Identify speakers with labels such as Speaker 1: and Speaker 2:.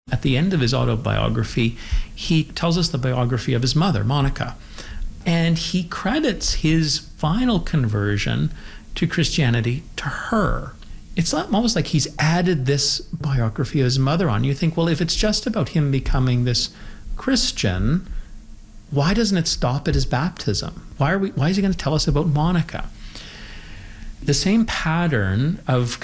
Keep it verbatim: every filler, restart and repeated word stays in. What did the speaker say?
Speaker 1: At the end of his autobiography, he tells us the biography of his mother, Monica. And he credits his final conversion to Christianity to her. It's almost like he's added this biography of his mother on. You think, well, if it's just about him becoming this Christian, why doesn't it stop at his baptism? Why are we? Why is he going to tell us about Monica? The same pattern of